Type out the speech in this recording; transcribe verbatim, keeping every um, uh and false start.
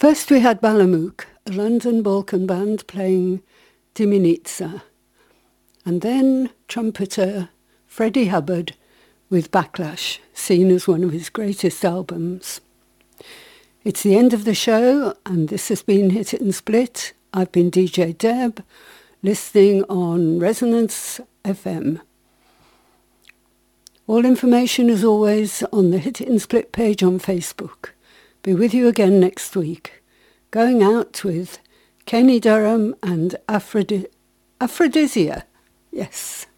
First we had Balamook, a London Balkan band playing Diminica, and then trumpeter Freddie Hubbard with Backlash, seen as one of his greatest albums. It's the end of the show, and this has been Hit It and Split. I've been D J Deb, listening on Resonance F M. All information, as always, on the Hit It and Split page on Facebook. Be with you again next week. Going out with Kenny Durham and Aphrodisia. Aphrodisia. Yes.